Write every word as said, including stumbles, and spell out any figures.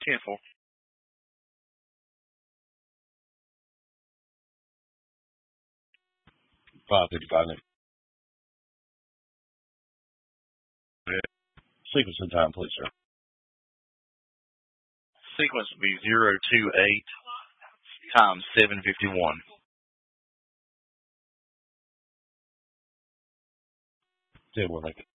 ten four. five fifty-five. Sequence and time, please, sir. Sequence would be zero two eight times seven fifty-one. ten one,